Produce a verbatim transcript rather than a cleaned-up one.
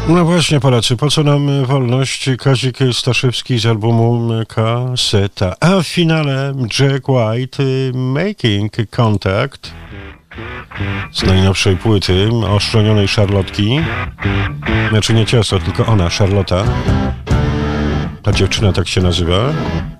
No właśnie, Polacy, po co nam wolność? Kazik Staszewski z albumu Kaseta. A w finale Jack White, Making Contact, z najnowszej płyty oszczonionej Szarlotki. Znaczy nie ciasto, tylko ona, Szarlota. Ta dziewczyna tak się nazywa.